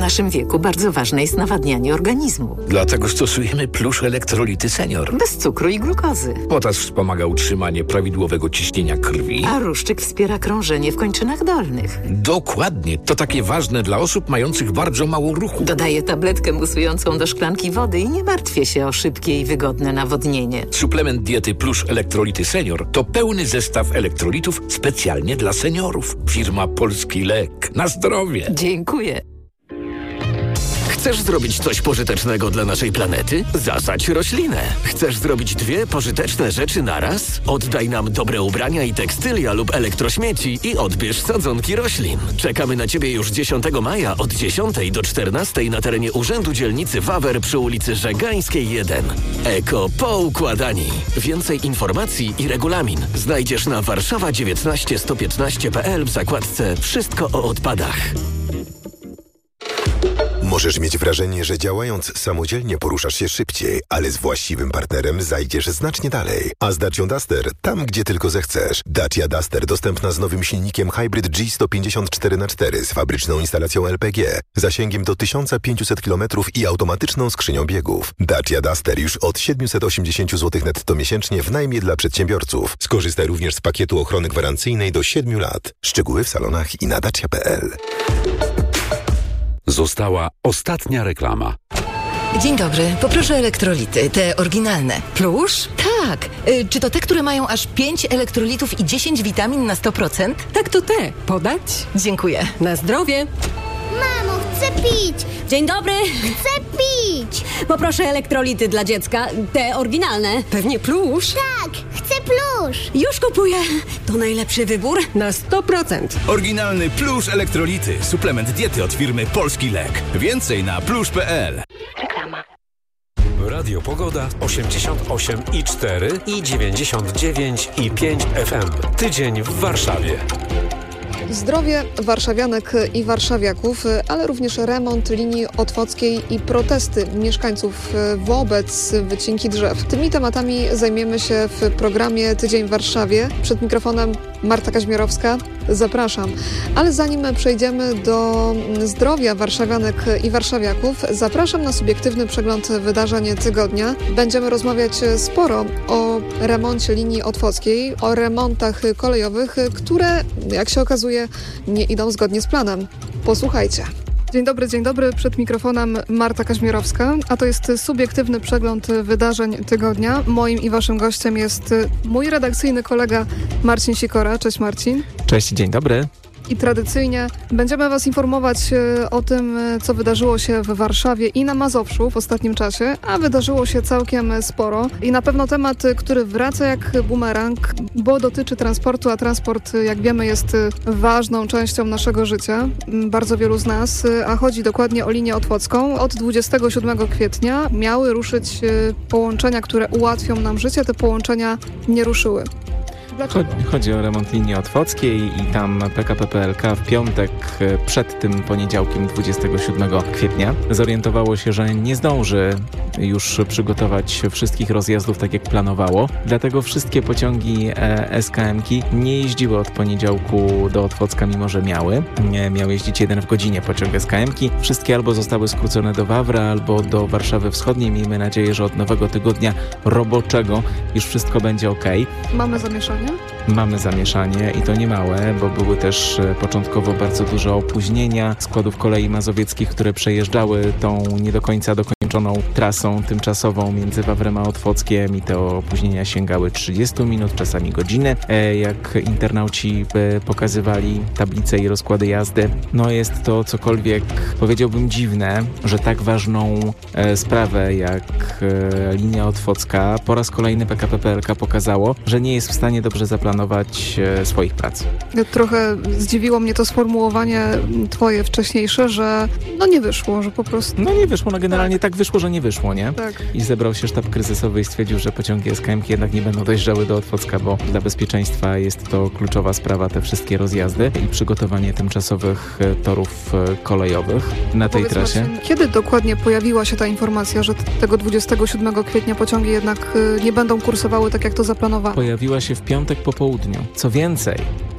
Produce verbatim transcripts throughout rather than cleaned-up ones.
naszym wieku bardzo ważne jest nawadnianie organizmu. Dlatego stosujemy Plusz Elektrolity Senior. Bez cukru i glukozy. Potas wspomaga utrzymanie prawidłowego ciśnienia krwi. A ruszczyk wspiera krążenie w kończynach dolnych. Dokładnie. To takie ważne dla osób mających bardzo mało ruchu. Dodaję tabletkę musującą do szklanki wody i nie martwię się o szybkie i wygodne nawodnienie. Suplement diety Plusz Elektrolity Senior to pełny zestaw elektrolitów specjalnie dla seniorów. Firma Polski Lek. Na zdrowie. Dziękuję. Chcesz zrobić coś pożytecznego dla naszej planety? Zasadź roślinę. Chcesz zrobić dwie pożyteczne rzeczy naraz? Oddaj nam dobre ubrania i tekstylia lub elektrośmieci i odbierz sadzonki roślin. Czekamy na Ciebie już dziesiątego maja od dziesiątej do czternastej na terenie Urzędu Dzielnicy Wawer przy ulicy Żegańskiej jeden. Eko Poukładani. Więcej informacji i regulamin znajdziesz na warszawa dziewiętnaście sto piętnaście kropka p l w zakładce Wszystko o odpadach. Możesz mieć wrażenie, że działając samodzielnie poruszasz się szybciej, ale z właściwym partnerem zajdziesz znacznie dalej. A z Dacią Duster tam, gdzie tylko zechcesz. Dacia Duster dostępna z nowym silnikiem Hybrid G sto pięćdziesiąt cztery na cztery z fabryczną instalacją L P G, zasięgiem do tysiąc pięćset kilometrów i automatyczną skrzynią biegów. Dacia Duster już od siedemset osiemdziesiąt złotych netto miesięcznie w najmie dla przedsiębiorców. Skorzystaj również z pakietu ochrony gwarancyjnej do siedmiu lat. Szczegóły w salonach i na dacia kropka p l. Została ostatnia reklama. Dzień dobry, poproszę elektrolity, te oryginalne. Plusz? Tak, y, czy to te, które mają aż pięć elektrolitów i dziesięć witamin na sto procent? Tak, to te. Podać? Dziękuję. Na zdrowie. Mamo, chcę pić! Dzień dobry. Chcę pić! Poproszę elektrolity dla dziecka, te oryginalne. Pewnie Plusz? Tak, chcę Plusz! Już kupuję. To najlepszy wybór na sto procent. Oryginalny Plusz Elektrolity. Suplement diety od firmy Polski Lek. Więcej na plusz kropka p l. Reklama. Radio Pogoda osiemdziesiąt osiem i cztery i dziewięćdziesiąt dziewięć i pięć F M. Tydzień w Warszawie. Zdrowie warszawianek i warszawiaków, ale również remont linii otwockiej i protesty mieszkańców wobec wycinki drzew. Tymi tematami zajmiemy się w programie Tydzień w Warszawie. Przed mikrofonem Marta Kaźmierowska. Zapraszam. Ale zanim przejdziemy do zdrowia warszawianek i warszawiaków, zapraszam na subiektywny przegląd wydarzeń tygodnia. Będziemy rozmawiać sporo o remoncie linii otwockiej, o remontach kolejowych, które, jak się okazuje, nie idą zgodnie z planem. Posłuchajcie. Dzień dobry, dzień dobry. Przed mikrofonem Marta Kaźmierowska, a to jest subiektywny przegląd wydarzeń tygodnia. Moim i waszym gościem jest mój redakcyjny kolega Marcin Sikora. Cześć Marcin. Cześć, dzień dobry. I tradycyjnie będziemy was informować o tym, co wydarzyło się w Warszawie i na Mazowszu w ostatnim czasie, a wydarzyło się całkiem sporo. I na pewno temat, który wraca jak bumerang, bo dotyczy transportu, a transport, jak wiemy, jest ważną częścią naszego życia, bardzo wielu z nas, a chodzi dokładnie o linię otwocką. Od dwudziestego siódmego kwietnia miały ruszyć połączenia, które ułatwią nam życie. Te połączenia nie ruszyły. Dlaczego? Chodzi o remont linii otwockiej i tam P K P P L K w piątek przed tym poniedziałkiem dwudziestego siódmego kwietnia zorientowało się, że nie zdąży już przygotować wszystkich rozjazdów tak jak planowało. Dlatego wszystkie pociągi S K M-ki nie jeździły od poniedziałku do Otwocka, mimo że miały. Miał jeździć jeden w godzinie pociąg S K M-ki. Wszystkie albo zostały skrócone do Wawra, albo do Warszawy Wschodniej. Miejmy nadzieję, że od nowego tygodnia roboczego już wszystko będzie ok. Mamy zamieszanie? Mamy zamieszanie i to niemałe, bo były też początkowo bardzo duże opóźnienia składów kolei mazowieckich, które przejeżdżały tą nie do końca dokończoną trasą tymczasową między Wawrem a Otwockiem i te opóźnienia sięgały trzydziestu minut, czasami godziny, jak internauci pokazywali tablice i rozkłady jazdy. No jest to cokolwiek, powiedziałbym, dziwne, że tak ważną sprawę jak linia otwocka po raz kolejny P K P P L K pokazało, że nie jest w stanie dobrze zaplanować e, swoich prac. Trochę zdziwiło mnie to sformułowanie twoje wcześniejsze, że no nie wyszło, że po prostu... No nie wyszło, no generalnie tak, tak wyszło, że nie wyszło, nie? Tak. I zebrał się sztab kryzysowy i stwierdził, że pociągi S K M-ki jednak nie będą dojrzały do Otwocka, bo dla bezpieczeństwa jest to kluczowa sprawa, te wszystkie rozjazdy i przygotowanie tymczasowych torów kolejowych na tej Powiedz, trasie. Marcin, kiedy dokładnie pojawiła się ta informacja, że tego dwudziestego siódmego kwietnia pociągi jednak nie będą kursowały tak, jak to zaplanowano? Pojawiła się w piątek po południu. Co więcej,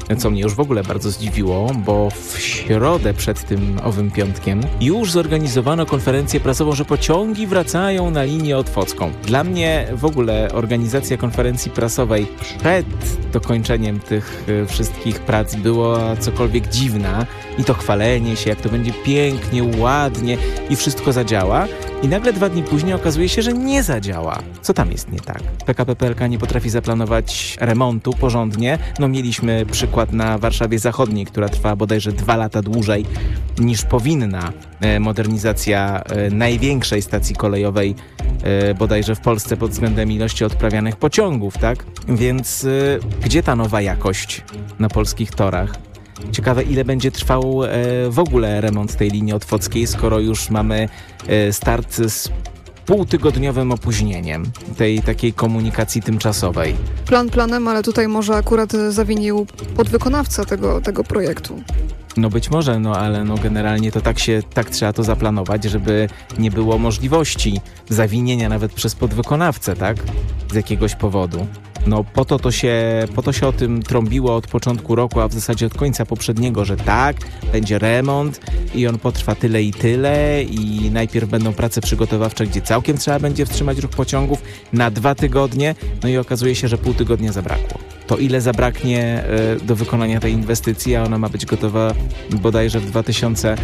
co mnie już w ogóle bardzo zdziwiło, bo w środę przed tym owym piątkiem już zorganizowano konferencję prasową, że pociągi wracają na linię otwocką. Dla mnie w ogóle organizacja konferencji prasowej przed dokończeniem tych wszystkich prac była cokolwiek dziwna i to chwalenie się, jak to będzie pięknie, ładnie i wszystko zadziała. I nagle dwa dni później okazuje się, że nie zadziała. Co tam jest nie tak? P K P P L K nie potrafi zaplanować remontu porządnie. No mieliśmy przykład na Warszawie Zachodniej, która trwa bodajże dwa lata dłużej niż powinna. Modernizacja największej stacji kolejowej bodajże w Polsce pod względem ilości odprawianych pociągów, tak? Więc gdzie ta nowa jakość na polskich torach? Ciekawe, ile będzie trwał e, w ogóle remont tej linii otwockiej, skoro już mamy e, start z półtygodniowym opóźnieniem tej takiej komunikacji tymczasowej. Plan planem, ale tutaj może akurat zawinił podwykonawca tego, tego projektu. No być może, no ale no generalnie to tak się, tak trzeba to zaplanować, żeby nie było możliwości zawinienia nawet przez podwykonawcę, tak? Z jakiegoś powodu. No po to to się, po to się o tym trąbiło od początku roku, a w zasadzie od końca poprzedniego, że tak, będzie remont i on potrwa tyle i tyle i najpierw będą prace przygotowawcze, gdzie całkiem trzeba będzie wstrzymać ruch pociągów na dwa tygodnie, no i okazuje się, że pół tygodnia zabrakło. To ile zabraknie y, do wykonania tej inwestycji, a ona ma być gotowa bodajże w dwa tysiące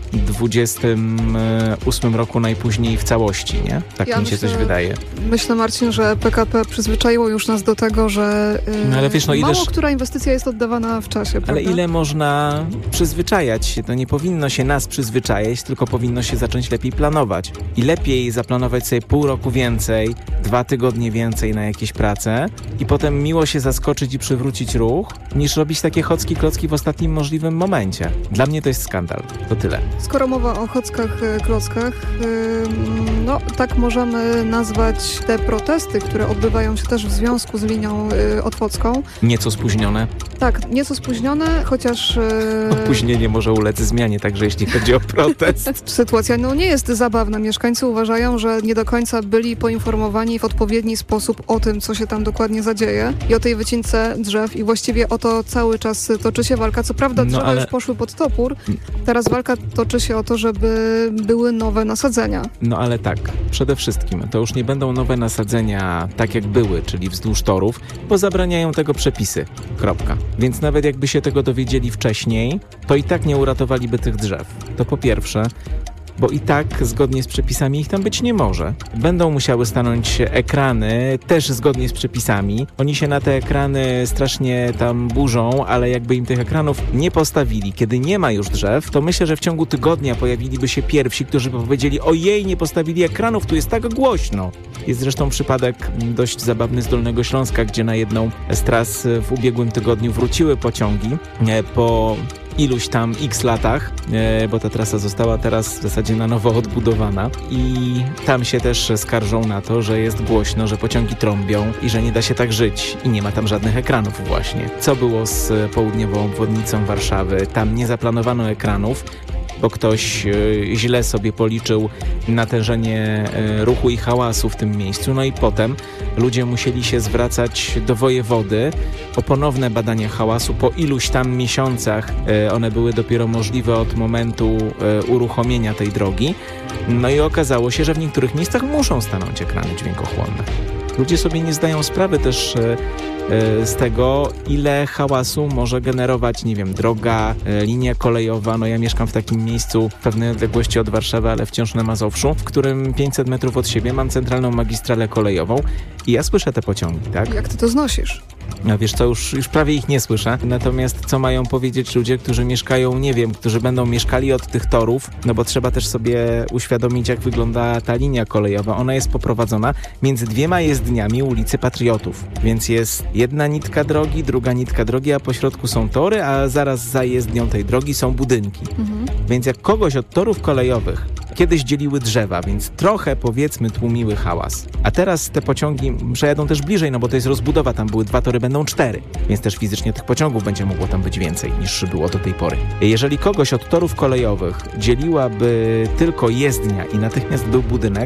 dwudziestym ósmym roku najpóźniej w całości, nie? Tak ja mi się myślę, coś wydaje. Myślę, Marcin, że P K P przyzwyczaiło już nas do tego, że yy, no, ale wiesz, no mało ileż... która inwestycja jest oddawana w czasie, prawda? Ale ile można przyzwyczajać się? To nie powinno się nas przyzwyczajać, tylko powinno się zacząć lepiej planować. I lepiej zaplanować sobie pół roku więcej, dwa tygodnie więcej na jakieś prace i potem miło się zaskoczyć i przywrócić ruch, niż robić takie chocki klocki w ostatnim możliwym momencie. Dla mnie to jest skandal. To tyle. Skoro mowa o chockach, klockach, no tak możemy nazwać te protesty, które odbywają się też w związku z linią otwocką. Nieco spóźnione. Tak, nieco spóźnione, chociaż... Opóźnienie może ulec zmianie, także jeśli chodzi o protest. Sytuacja no, nie jest zabawna. Mieszkańcy uważają, że nie do końca byli poinformowani w odpowiedni sposób o tym, co się tam dokładnie zadzieje i o tej wycince drzew i właściwie o to cały czas toczy się walka. Co prawda drzewa no, ale... już poszły pod topór, teraz walka toczy się o to, żeby były nowe nasadzenia. No ale tak, przede wszystkim to już nie będą nowe nasadzenia tak jak były, czyli wzdłuż torów, bo zabraniają tego przepisy. Kropka. Więc nawet jakby się tego dowiedzieli wcześniej, to i tak nie uratowaliby tych drzew. To po pierwsze, bo i tak zgodnie z przepisami ich tam być nie może. Będą musiały stanąć ekrany, też zgodnie z przepisami. Oni się na te ekrany strasznie tam burzą, ale jakby im tych ekranów nie postawili, kiedy nie ma już drzew, to myślę, że w ciągu tygodnia pojawiliby się pierwsi, którzy by powiedzieli: ojej, nie postawili ekranów, tu jest tak głośno. Jest zresztą przypadek dość zabawny z Dolnego Śląska, gdzie na jedną z tras w ubiegłym tygodniu wróciły pociągi po iluś tam x latach, e, bo ta trasa została teraz w zasadzie na nowo odbudowana i tam się też skarżą na to, że jest głośno, że pociągi trąbią i że nie da się tak żyć i nie ma tam żadnych ekranów właśnie. Co było z południową obwodnicą Warszawy? Tam nie zaplanowano ekranów, bo ktoś e, źle sobie policzył natężenie e, ruchu i hałasu w tym miejscu. No i potem ludzie musieli się zwracać do wojewody o ponowne badania hałasu po iluś tam miesiącach. E, one były dopiero możliwe od momentu e, uruchomienia tej drogi. No i okazało się, że w niektórych miejscach muszą stanąć ekrany dźwiękochłonne. Ludzie sobie nie zdają sprawy też e, z tego, ile hałasu może generować, nie wiem, droga, linia kolejowa. No ja mieszkam w takim miejscu w pewnej odległości od Warszawy, ale wciąż na Mazowszu, w którym pięćset metrów od siebie mam centralną magistralę kolejową i ja słyszę te pociągi, tak? Jak ty to znosisz? No wiesz co, już, już prawie ich nie słyszę. Natomiast co mają powiedzieć ludzie, którzy mieszkają, nie wiem, którzy będą mieszkali od tych torów, no bo trzeba też sobie uświadomić, jak wygląda ta linia kolejowa. Ona jest poprowadzona między dwiema jezdniami ulicy Patriotów, więc jest jedna nitka drogi, druga nitka drogi, a po środku są tory, a zaraz za jezdnią tej drogi są budynki. Mhm. Więc jak kogoś od torów kolejowych kiedyś dzieliły drzewa, więc trochę, powiedzmy, tłumiły hałas. A teraz te pociągi przejadą też bliżej, no bo to jest rozbudowa, tam były dwa tory, będą cztery, więc też fizycznie tych pociągów będzie mogło tam być więcej niż było do tej pory. Jeżeli kogoś od torów kolejowych dzieliłaby tylko jezdnia i natychmiast był budynek,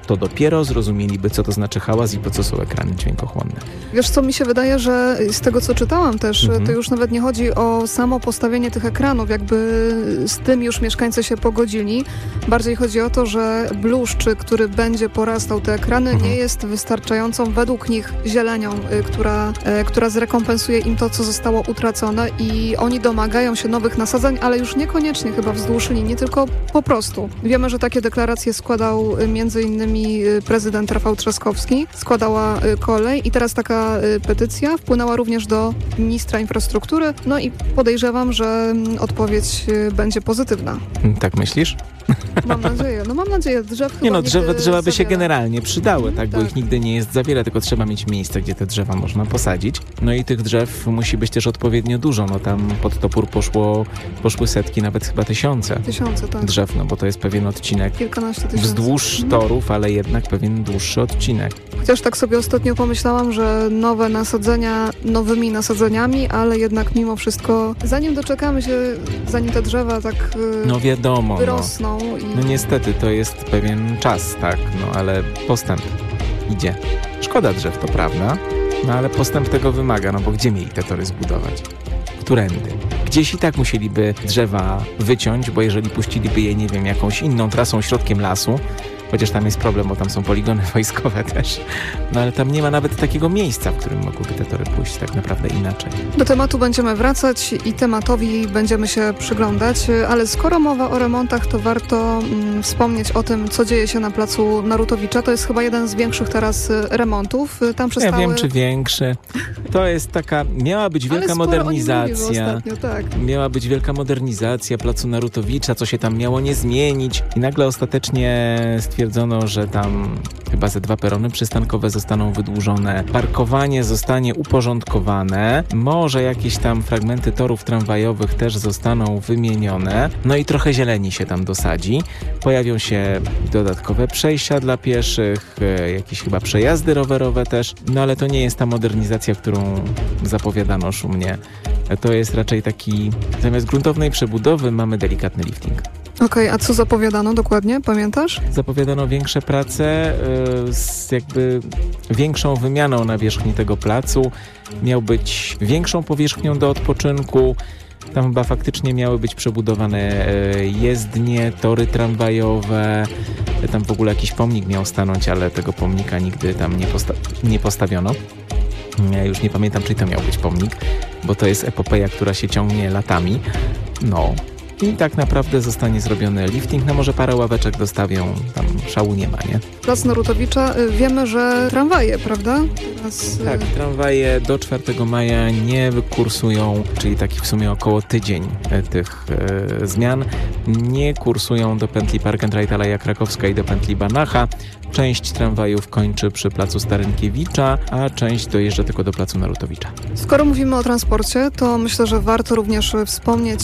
to dopiero zrozumieliby, co to znaczy hałas i po co są ekrany dźwiękochłonne. Wiesz co, mi się wydaje, że z tego co czytałam też, mhm. to już nawet nie chodzi o samo postawienie tych ekranów, jakby z tym już mieszkańcy się pogodzili. Bardziej chodzi o to, że bluszcz, który będzie porastał te ekrany, mhm. nie jest wystarczającą według nich zielenią, która, która zrekompensuje im to, co zostało utracone i oni domagają się nowych nasadzeń, ale już niekoniecznie chyba wzdłuż linii, tylko po prostu. Wiemy, że takie deklaracje składał między innymi prezydent Rafał Trzaskowski, składała kolej i teraz taka petycja wpłynęła również do ministra infrastruktury, no i podejrzewam, że odpowiedź będzie pozytywna. Tak myślisz? Mam nadzieję. No mam nadzieję. Drzew Nie no, drzewa, drzewa by za się wiele. generalnie przydały, tak, tak, bo ich nigdy nie jest za wiele, tylko trzeba mieć miejsce, gdzie te drzewa można posadzić. No i tych drzew musi być też odpowiednio dużo, no tam pod topór poszło, poszły setki, nawet chyba tysiące. Tysiące, tak. Drzew, no bo to jest pewien odcinek. Kilkanaście tysięcy. Wzdłuż mhm. torów, ale jednak pewien dłuższy odcinek. Chociaż tak sobie ostatnio pomyślałam, że nowe nasadzenia nowymi nasadzeniami, ale jednak mimo wszystko, zanim doczekamy się, zanim te drzewa tak no wiadomo, wyrosną. No. I... no niestety to jest pewien czas, tak, no ale postęp idzie. Szkoda drzew, to prawda, no ale postęp tego wymaga, no bo gdzie mieli te tory zbudować? Którędy? Gdzieś i tak musieliby drzewa wyciąć, bo jeżeli puściliby je, nie wiem, jakąś inną trasą środkiem lasu, chociaż tam jest problem, bo tam są poligony wojskowe też. No ale tam nie ma nawet takiego miejsca, w którym mogłyby te tory pójść tak naprawdę inaczej. Do tematu będziemy wracać i tematowi będziemy się przyglądać, ale skoro mowa o remontach, to warto mm, wspomnieć o tym, co dzieje się na placu Narutowicza. To jest chyba jeden z większych teraz remontów. Tam przestały... Ja wiem, czy większy. To jest taka, miała być wielka modernizacja. Ostatnio, tak. Miała być wielka modernizacja placu Narutowicza, co się tam miało nie zmienić i nagle ostatecznie stwierdzono, że tam chyba ze dwa perony przystankowe zostaną wydłużone, parkowanie zostanie uporządkowane, może jakieś tam fragmenty torów tramwajowych też zostaną wymienione, no i trochę zieleni się tam dosadzi. Pojawią się dodatkowe przejścia dla pieszych, jakieś chyba przejazdy rowerowe też, no ale to nie jest ta modernizacja, którą zapowiadano szumnie. To jest raczej taki, zamiast gruntownej przebudowy mamy delikatny lifting. Okej, okay, a co zapowiadano dokładnie? Pamiętasz? Zapowiadano większe prace yy, z jakby większą wymianą nawierzchni tego placu. Miał być większą powierzchnią do odpoczynku. Tam chyba faktycznie miały być przebudowane yy, jezdnie, tory tramwajowe. Tam w ogóle jakiś pomnik miał stanąć, ale tego pomnika nigdy tam nie, posta- nie postawiono. Ja już nie pamiętam, czy to miał być pomnik, bo to jest epopeja, która się ciągnie latami. No. I tak naprawdę zostanie zrobiony lifting, no może parę ławeczek dostawią, tam szału nie ma, nie? Plac Narutowicza, wiemy, że tramwaje, prawda? Teraz... Tak, tramwaje do czwartego maja nie kursują, czyli taki w sumie około tydzień tych e, zmian, nie kursują do pętli Park and Ride Aleja Krakowska i do pętli Banacha. Część tramwajów kończy przy placu Starynkiewicza, a część dojeżdża tylko do placu Narutowicza. Skoro mówimy o transporcie, to myślę, że warto również wspomnieć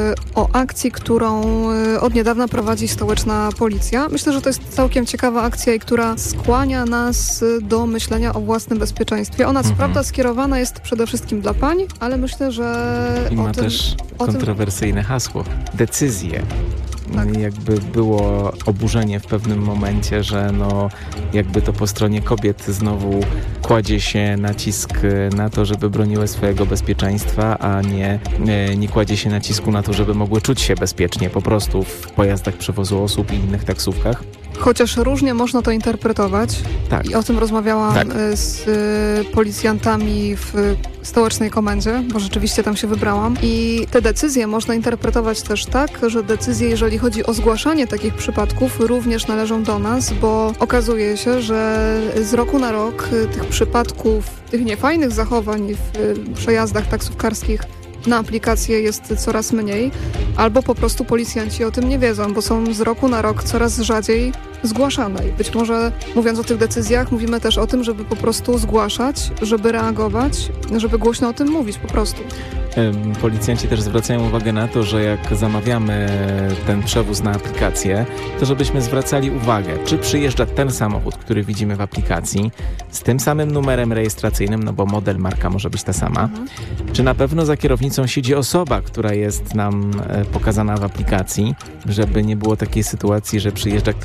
o akcji, którą od niedawna prowadzi stołeczna policja. Myślę, że to jest całkiem ciekawa akcja i która skłania nas do myślenia o własnym bezpieczeństwie. Ona mhm. co prawda skierowana jest przede wszystkim dla pań, ale myślę, że I o ma tym, też o kontrowersyjne tym... hasło. Decyzje. Tak. Jakby było oburzenie w pewnym momencie, że no jakby to po stronie kobiet znowu kładzie się nacisk na to, żeby broniły swojego bezpieczeństwa, a nie, nie kładzie się nacisku na to, żeby mogły czuć się bezpiecznie po prostu w pojazdach przewozu osób i innych taksówkach. Chociaż różnie można to interpretować. Tak. I o tym rozmawiałam tak. z y, policjantami w stołecznej komendzie, bo rzeczywiście tam się wybrałam. I te decyzje można interpretować też tak, że decyzje, jeżeli chodzi o zgłaszanie takich przypadków, również należą do nas, bo okazuje się, że z roku na rok tych przypadków, tych niefajnych zachowań w y, przejazdach taksówkarskich na aplikację jest coraz mniej, albo po prostu policjanci o tym nie wiedzą, bo są z roku na rok coraz rzadziej zgłaszane. I być może mówiąc o tych decyzjach, mówimy też o tym, żeby po prostu zgłaszać, żeby reagować, żeby głośno o tym mówić po prostu. Policjanci też zwracają uwagę na to, że jak zamawiamy ten przewóz na aplikację, to żebyśmy zwracali uwagę, czy przyjeżdża ten samochód, który widzimy w aplikacji, z tym samym numerem rejestracyjnym, no bo model, marka może być ta sama, mhm. czy na pewno za kierownicą siedzi osoba, która jest nam pokazana w aplikacji, żeby nie było takiej sytuacji, że przyjeżdża ktoś zupełnie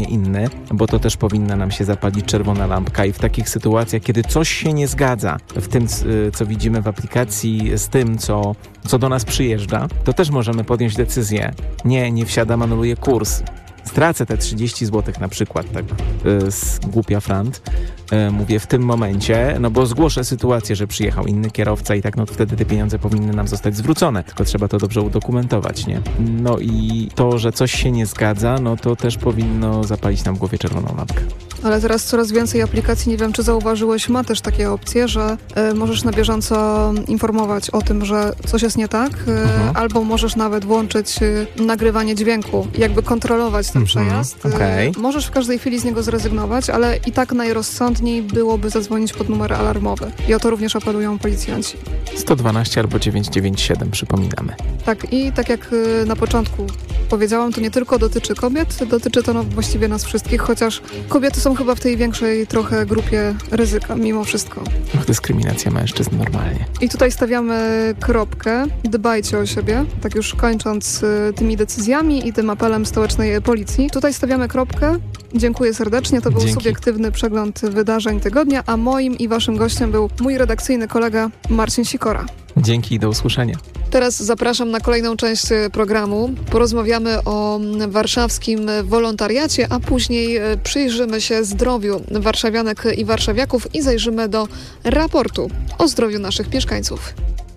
zupełnie inny, bo to też powinna nam się zapalić czerwona lampka i w takich sytuacjach, kiedy coś się nie zgadza w tym, co widzimy w aplikacji, z tym, co, co do nas przyjeżdża, to też możemy podjąć decyzję. Nie, nie wsiadam, anuluję kurs. Stracę te trzydzieści złotych na przykład, tak yy, z głupia frant, yy, mówię w tym momencie, no bo zgłoszę sytuację, że przyjechał inny kierowca i tak, no to wtedy te pieniądze powinny nam zostać zwrócone, tylko trzeba to dobrze udokumentować, nie? No i to, że coś się nie zgadza, no to też powinno zapalić nam w głowie czerwoną lampkę. Ale teraz coraz więcej aplikacji, nie wiem czy zauważyłeś, ma też takie opcje, że y, możesz na bieżąco informować o tym, że coś jest nie tak, y, mhm. albo możesz nawet włączyć y, nagrywanie dźwięku, jakby kontrolować ten mhm. przejazd. Okay. Y, możesz w każdej chwili z niego zrezygnować, ale i tak najrozsądniej byłoby zadzwonić pod numer alarmowy. I o to również apelują policjanci. sto dwanaście albo dziewięćset dziewięćdziesiąt siedem, przypominamy. Tak, i tak jak y, na początku powiedziałam, to nie tylko dotyczy kobiet, dotyczy to no, właściwie nas wszystkich, chociaż kobiety są chyba w tej większej trochę grupie ryzyka, mimo wszystko. Ach, dyskryminacja mężczyzn normalnie. I tutaj stawiamy kropkę. Dbajcie o siebie. Tak już kończąc y, tymi decyzjami i tym apelem stołecznej policji. Tutaj stawiamy kropkę. Dziękuję serdecznie. To był Dzięki. subiektywny przegląd wydarzeń tygodnia, a moim i waszym gościem był mój redakcyjny kolega Marcin Sikora. Dzięki i do usłyszenia. Teraz zapraszam na kolejną część programu. Porozmawiamy o warszawskim wolontariacie, a później przyjrzymy się zdrowiu warszawianek i warszawiaków i zajrzymy do raportu o zdrowiu naszych mieszkańców.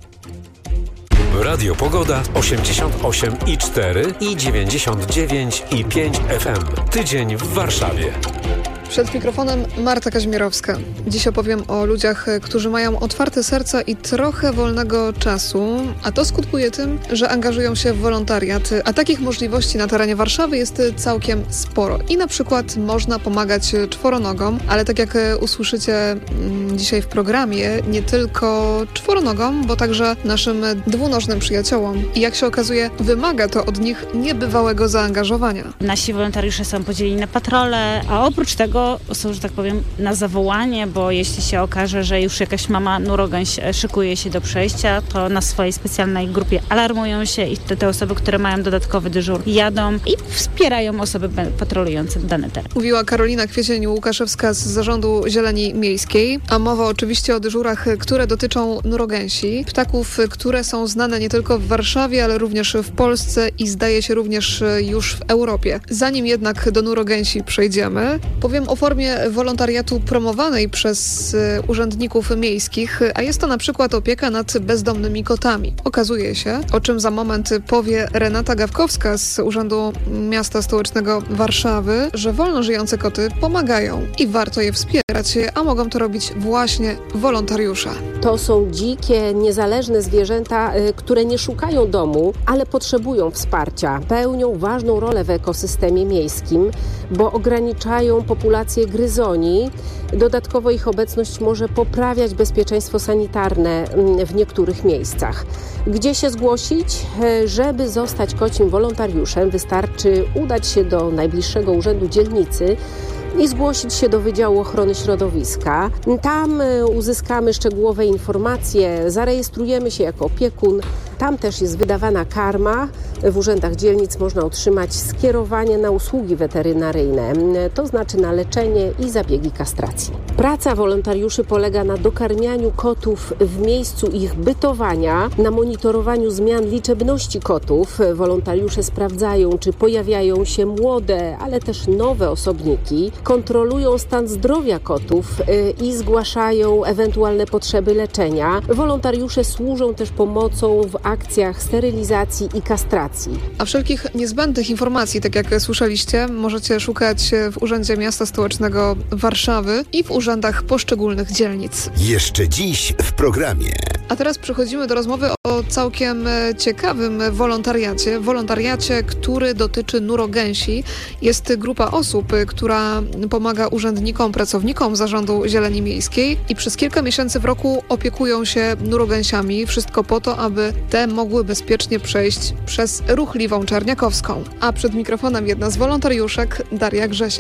Radio Pogoda osiemdziesiąt osiem i cztery i dziewięćdziesiąt dziewięć i pięć F M. Tydzień w Warszawie. Przed mikrofonem Marta Kazimierowska. Dziś opowiem o ludziach, którzy mają otwarte serca i trochę wolnego czasu, a to skutkuje tym, że angażują się w wolontariat, a takich możliwości na terenie Warszawy jest całkiem sporo. I na przykład można pomagać czworonogom, ale tak jak usłyszycie dzisiaj w programie, nie tylko czworonogom, bo także naszym dwunożnym przyjaciołom. I jak się okazuje, wymaga to od nich niebywałego zaangażowania. Nasi wolontariusze są podzieleni na patrole, a oprócz tego są, że tak powiem, na zawołanie, bo jeśli się okaże, że już jakaś mama nurogęś szykuje się do przejścia, to na swojej specjalnej grupie alarmują się i te, te osoby, które mają dodatkowy dyżur, jadą i wspierają osoby patrolujące dany teren. Mówiła Karolina Kwiecień-Łukaszewska z Zarządu Zieleni Miejskiej, a mowa oczywiście o dyżurach, które dotyczą nurogęsi, ptaków, które są znane nie tylko w Warszawie, ale również w Polsce i zdaje się również już w Europie. Zanim jednak do nurogęsi przejdziemy, powiem o formie wolontariatu promowanej przez y, urzędników miejskich, a jest to na przykład opieka nad bezdomnymi kotami. Okazuje się, o czym za moment powie Renata Gawkowska z Urzędu Miasta Stołecznego Warszawy, że wolno żyjące koty pomagają i warto je wspierać, a mogą to robić właśnie wolontariusze. To są dzikie, niezależne zwierzęta, y, które nie szukają domu, ale potrzebują wsparcia. Pełnią ważną rolę w ekosystemie miejskim, bo ograniczają populację gryzoni. Dodatkowo ich obecność może poprawiać bezpieczeństwo sanitarne w niektórych miejscach. Gdzie się zgłosić? Żeby zostać kocim wolontariuszem, wystarczy udać się do najbliższego urzędu dzielnicy i zgłosić się do Wydziału Ochrony Środowiska. Tam uzyskamy szczegółowe informacje, zarejestrujemy się jako opiekun. Tam też jest wydawana karma. W urzędach dzielnic można otrzymać skierowanie na usługi weterynaryjne, to znaczy na leczenie i zabiegi kastracji. Praca wolontariuszy polega na dokarmianiu kotów w miejscu ich bytowania, na monitorowaniu zmian liczebności kotów. Wolontariusze sprawdzają, czy pojawiają się młode, ale też nowe osobniki, kontrolują stan zdrowia kotów i zgłaszają ewentualne potrzeby leczenia. Wolontariusze służą też pomocą w akcjach sterylizacji i kastracji. A wszelkich niezbędnych informacji, tak jak słyszeliście, możecie szukać w Urzędzie Miasta Stołecznego Warszawy i w urzędach poszczególnych dzielnic. Jeszcze dziś w programie. A teraz przechodzimy do rozmowy o całkiem ciekawym wolontariacie. Wolontariacie, który dotyczy nurogęsi. Jest grupa osób, która pomaga urzędnikom, pracownikom Zarządu Zieleni Miejskiej i przez kilka miesięcy w roku opiekują się nurogęsiami. Wszystko po to, aby te mogły bezpiecznie przejść przez ruchliwą Czerniakowską. A przed mikrofonem jedna z wolontariuszek, Daria Grzesiek.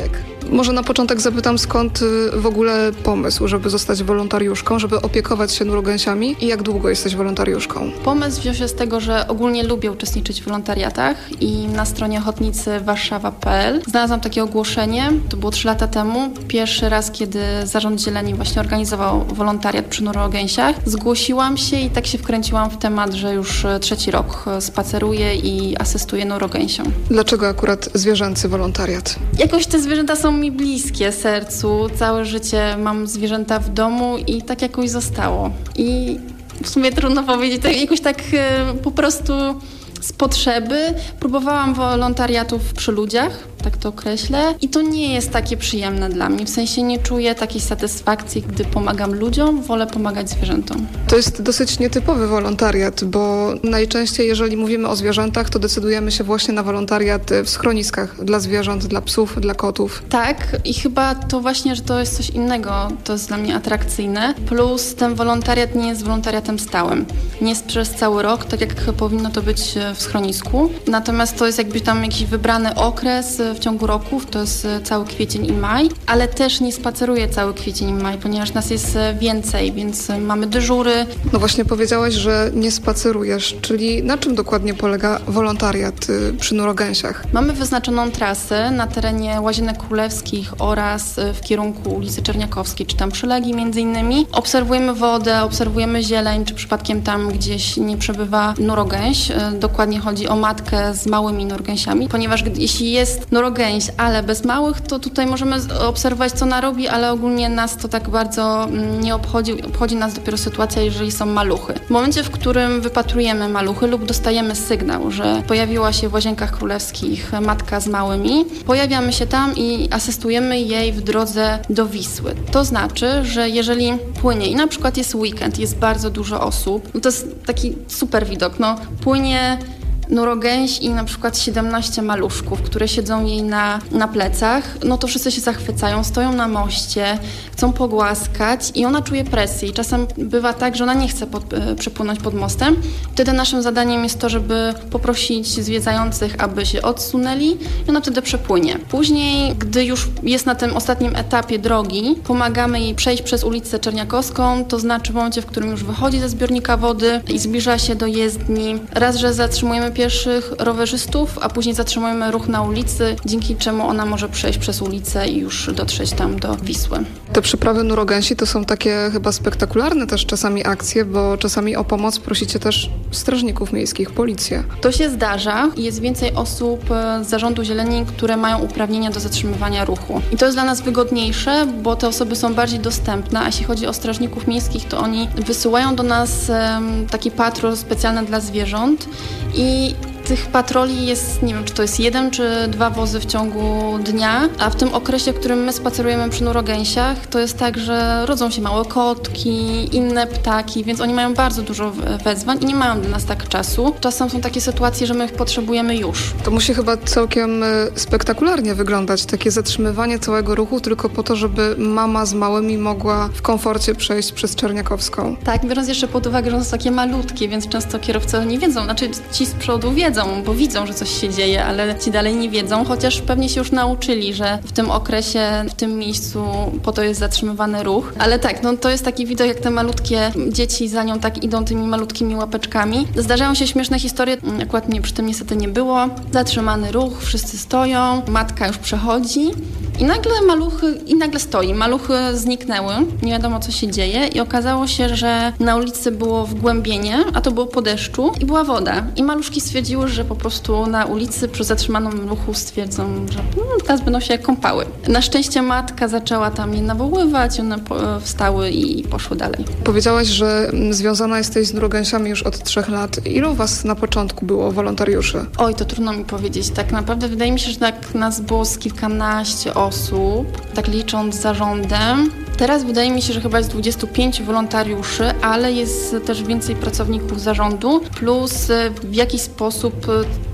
Może na początek zapytam, skąd w ogóle pomysł, żeby zostać wolontariuszką, żeby opiekować się nurogęsiami i jak długo jesteś wolontariuszką? Pomysł wziął się z tego, że ogólnie lubię uczestniczyć w wolontariatach i na stronie ochotnicy warszawa kropka p l znalazłam takie ogłoszenie, to było trzy lata temu, pierwszy raz, kiedy Zarząd Zieleni właśnie organizował wolontariat przy nurogęsiach. Zgłosiłam się i tak się wkręciłam w temat, że już trzeci rok spaceruję i asystuję nurogęsiom. Dlaczego akurat zwierzęcy wolontariat? Jakoś te zwierzęta są mi bliskie sercu. Całe życie mam zwierzęta w domu i tak jakoś zostało. I w sumie trudno powiedzieć, tak jakoś tak e, po prostu z potrzeby. Próbowałam wolontariatów przy ludziach, tak to określę. I to nie jest takie przyjemne dla mnie. W sensie nie czuję takiej satysfakcji, gdy pomagam ludziom, wolę pomagać zwierzętom. To jest dosyć nietypowy wolontariat, bo najczęściej, jeżeli mówimy o zwierzętach, to decydujemy się właśnie na wolontariat w schroniskach dla zwierząt, dla psów, dla kotów. Tak, i chyba to właśnie, że to jest coś innego, to jest dla mnie atrakcyjne. Plus ten wolontariat nie jest wolontariatem stałym. Nie jest przez cały rok, tak jak powinno to być w schronisku. Natomiast to jest jakby tam jakiś wybrany okres w ciągu roku, to jest cały kwiecień i maj, ale też nie spaceruję cały kwiecień i maj, ponieważ nas jest więcej, więc mamy dyżury. No właśnie powiedziałaś, że nie spacerujesz, czyli na czym dokładnie polega wolontariat przy nurogęsiach? Mamy wyznaczoną trasę na terenie Łazienek Królewskich oraz w kierunku ulicy Czerniakowskiej, czy tam przy Legii między innymi. Obserwujemy wodę, obserwujemy zieleń, czy przypadkiem tam gdzieś nie przebywa nurogęś. Dokładnie chodzi o matkę z małymi nurogęsiami, ponieważ jeśli jest nurogęś, ale bez małych, to tutaj możemy obserwować, co ona robi, ale ogólnie nas to tak bardzo nie obchodzi. Obchodzi nas dopiero sytuacja, jeżeli są maluchy. W momencie, w którym wypatrujemy maluchy lub dostajemy sygnał, że pojawiła się w Łazienkach Królewskich matka z małymi, pojawiamy się tam i asystujemy jej w drodze do Wisły. To znaczy, że jeżeli płynie i na przykład jest weekend, jest bardzo dużo osób, no to jest taki super widok, no płynie nurogęś i na przykład siedemnaście maluszków, które siedzą jej na, na plecach, no to wszyscy się zachwycają, stoją na moście, chcą pogłaskać i ona czuje presję. I czasem bywa tak, że ona nie chce pod, e, przepłynąć pod mostem. Wtedy naszym zadaniem jest to, żeby poprosić zwiedzających, aby się odsunęli i ona wtedy przepłynie. Później, gdy już jest na tym ostatnim etapie drogi, pomagamy jej przejść przez ulicę Czerniakowską, to znaczy w momencie, w którym już wychodzi ze zbiornika wody i zbliża się do jezdni. Raz, że zatrzymujemy pierwszych rowerzystów, a później zatrzymujemy ruch na ulicy, dzięki czemu ona może przejść przez ulicę i już dotrzeć tam do Wisły. Te przyprawy nurogęsi to są takie chyba spektakularne też czasami akcje, bo czasami o pomoc prosicie też strażników miejskich, policję. To się zdarza i jest więcej osób z Zarządu Zieleni, które mają uprawnienia do zatrzymywania ruchu. I to jest dla nas wygodniejsze, bo te osoby są bardziej dostępne, a jeśli chodzi o strażników miejskich, to oni wysyłają do nas um, taki patrol specjalny dla zwierząt i tych patroli jest, nie wiem, czy to jest jeden, czy dwa wozy w ciągu dnia, a w tym okresie, w którym my spacerujemy przy nurogęsiach, to jest tak, że rodzą się małe kotki, inne ptaki, więc oni mają bardzo dużo wezwań i nie mają dla nas tak czasu. Czasem są takie sytuacje, że my ich potrzebujemy już. To musi chyba całkiem spektakularnie wyglądać, takie zatrzymywanie całego ruchu tylko po to, żeby mama z małymi mogła w komforcie przejść przez Czerniakowską. Tak, biorąc jeszcze pod uwagę, że one są takie malutkie, więc często kierowcy nie wiedzą, znaczy ci z przodu wiedzą, bo widzą, że coś się dzieje, ale ci dalej nie wiedzą, chociaż pewnie się już nauczyli, że w tym okresie, w tym miejscu po to jest zatrzymywany ruch. Ale tak, no to jest taki widok, jak te malutkie dzieci za nią tak idą tymi malutkimi łapeczkami. Zdarzają się śmieszne historie, akurat mnie przy tym niestety nie było. Zatrzymany ruch, wszyscy stoją, matka już przechodzi i nagle maluchy, i nagle stoi. Maluchy zniknęły, nie wiadomo co się dzieje i okazało się, że na ulicy było wgłębienie, a to było po deszczu i była woda. I maluszki stwierdziły, że po prostu na ulicy przy zatrzymanym ruchu stwierdzą, że no, teraz będą się kąpały. Na szczęście matka zaczęła tam je nawoływać, one po, wstały i poszły dalej. Powiedziałaś, że związana jesteś z nurogęsiami już od trzech lat. Ilu was na początku było wolontariuszy? Oj, to trudno mi powiedzieć. Tak naprawdę wydaje mi się, że tak nas było z kilkanaście osób, tak licząc z zarządem. Teraz wydaje mi się, że chyba jest dwudziestu pięciu wolontariuszy, ale jest też więcej pracowników zarządu, plus w jakiś sposób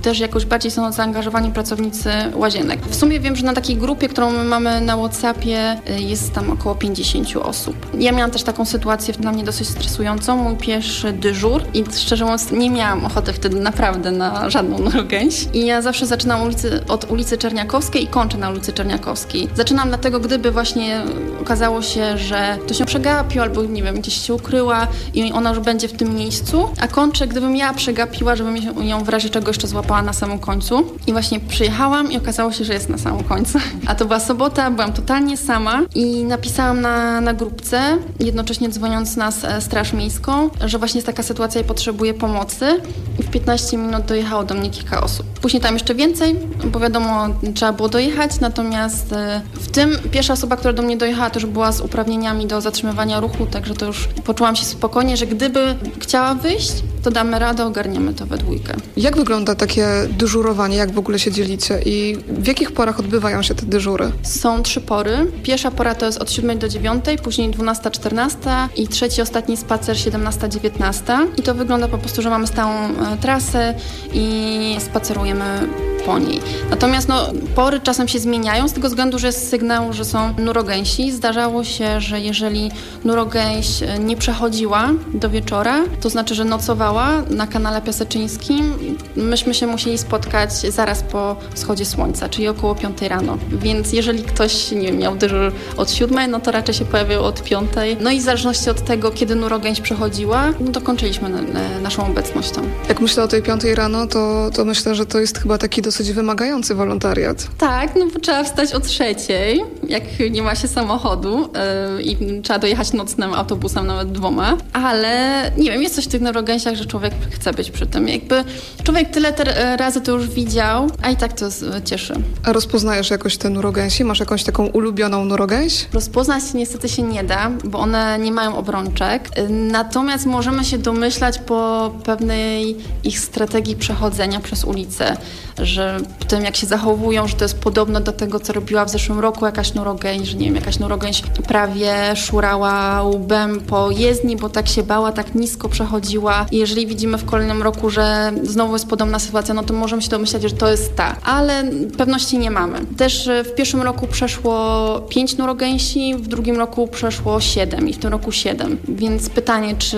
też jakoś bardziej są zaangażowani pracownicy łazienek. W sumie wiem, że na takiej grupie, którą my mamy na WhatsAppie, jest tam około pięćdziesiąt osób. Ja miałam też taką sytuację dla mnie dosyć stresującą, mój pierwszy dyżur i szczerze mówiąc nie miałam ochoty wtedy naprawdę na żadną nurogęś. I ja zawsze zaczynam ulicy, od ulicy Czerniakowskiej i kończę na ulicy Czerniakowskiej. Zaczynam dlatego, gdyby właśnie okazało się, że ktoś ją przegapił albo nie wiem, gdzieś się ukryła i ona już będzie w tym miejscu, a kończę, gdybym ja przegapiła, żebym ją w razie czego jeszcze złapała na samym końcu. I właśnie przyjechałam i okazało się, że jest na samym końcu. A to była sobota, byłam totalnie sama i napisałam na, na grupce, jednocześnie dzwoniąc na Straż Miejską, że właśnie jest taka sytuacja i potrzebuję pomocy. I w piętnaście minut dojechało do mnie kilka osób. Później tam jeszcze więcej, bo wiadomo, trzeba było dojechać, natomiast w tym pierwsza osoba, która do mnie dojechała, to już była z uprawnieniami do zatrzymywania ruchu, także to już poczułam się spokojnie, że gdyby chciała wyjść, to damy radę, ogarniemy to we dwójkę. Jak wygląda takie dyżurowanie? Jak w ogóle się dzielicie? I w jakich porach odbywają się te dyżury? Są trzy pory. Pierwsza pora to jest od siódmej do dziewiątej, później dwunasta czternasta i trzeci, ostatni spacer siedemnasta dziewiętnasta. I to wygląda po prostu, że mamy stałą e, trasę i spacerujemy po niej. Natomiast no, pory czasem się zmieniają z tego względu, że jest sygnał, że są nurogęsi. Zdarzało się, że jeżeli nurogęś nie przechodziła do wieczora, to znaczy, że nocowała na kanale Piaseczyńskim. Myśmy się musieli spotkać zaraz po wschodzie słońca, czyli około piątej rano. Więc jeżeli ktoś, nie wiem, miał dyżur od siódmej, no to raczej się pojawił od piątej. No i w zależności od tego, kiedy nurogęś przechodziła, no to kończyliśmy na, na naszą obecnością. Jak myślę o tej piątej rano, to, to myślę, że to jest chyba taki dosyć wymagający wolontariat. Tak, no bo trzeba wstać o trzeciej, jak nie ma się samochodu yy, i trzeba dojechać nocnym autobusem, nawet dwoma, ale nie wiem, jest coś w tych nurogęsiach, że człowiek chce być przy tym. Jakby człowiek tyle te razy to już widział, a i tak to cieszy. A rozpoznajesz jakoś te nurogęsi? Masz jakąś taką ulubioną nurogęś? Rozpoznać niestety się nie da, bo one nie mają obrączek. Natomiast możemy się domyślać po pewnej ich strategii przechodzenia przez ulicę, że po tym jak się zachowują, że to jest podobne do tego, co robiła w zeszłym roku jakaś nurogęś, że nie wiem, jakaś nurogęś prawie szurała łbem po jezdni, bo tak się bała, tak nisko przechodziła i jeżeli widzimy w kolejnym roku, że znowu jest podobna sytuacja, no to możemy się domyślać, że to jest ta, ale pewności nie mamy. Też w pierwszym roku przeszło pięć nurogęsi, w drugim roku przeszło siedem i w tym roku siedem, więc pytanie, czy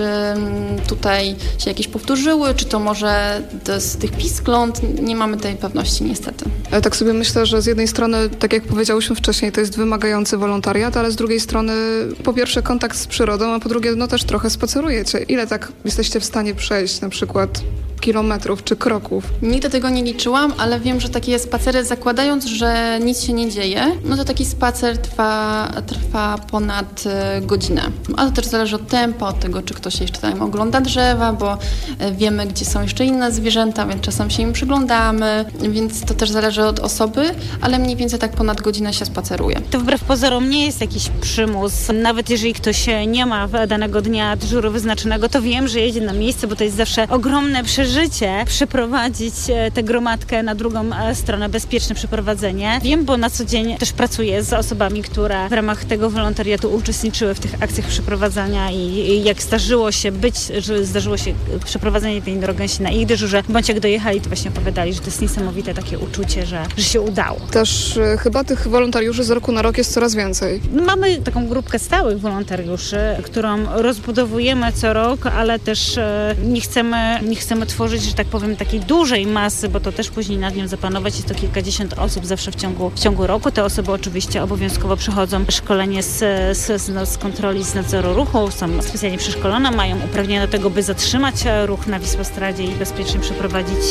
tutaj się jakieś powtórzyły, czy to może z tych piskląt, nie mamy tej pewności niestety. Ale tak sobie myślę, że z jednej strony, tak jak powiedziałyśmy wcześniej, to jest wymagający wolontariat, ale z drugiej strony po pierwsze kontakt z przyrodą, a po drugie no też trochę spacerujecie. Ile tak jesteście w stanie przejść na przykład kilometrów czy kroków? Nigdy tego nie liczyłam, ale wiem, że takie spacery, zakładając, że nic się nie dzieje, no to taki spacer trwa, trwa ponad godzinę. Ale to też zależy od tempa, od tego, czy ktoś jeszcze tam ogląda drzewa, bo wiemy, gdzie są jeszcze inne zwierzęta, więc czasem się im przyglądamy, więc to też zależy od osoby, ale mniej więcej tak ponad godzinę się spaceruje. To wbrew pozorom nie jest jakiś przymus. Nawet jeżeli ktoś nie ma danego dnia dyżuru wyznaczonego, to wiem, że jedzie na miejsce, bo to jest zawsze ogromne przeżycie przeprowadzić tę gromadkę na drugą stronę, bezpieczne przeprowadzenie. Wiem, bo na co dzień też pracuję z osobami, które w ramach tego wolontariatu uczestniczyły w tych akcjach przeprowadzania i jak zdarzyło się być, że zdarzyło się przeprowadzenie tej nurogęsi na ich dyżurze, bądź jak dojechali, to właśnie opowiadali, że to jest niesamowite takie uczucie, że, że się udało. Też y, chyba tych wolontariuszy z roku na rok jest coraz więcej. Mamy taką grupkę stałych wolontariuszy, którą rozbudowujemy co rok, ale też y, nie chcemy, nie chcemy tworzyć, że tak powiem, takiej dużej masy, bo to też później nad nią zapanować. Jest to kilkadziesiąt osób zawsze w ciągu, w ciągu roku. Te osoby oczywiście obowiązkowo przechodzą szkolenie z, z, z kontroli, z nadzoru ruchu, są specjalnie przeszkolone, mają uprawnienia do tego, by zatrzymać ruch na Wisłostradzie i bezpiecznie przeprowadzić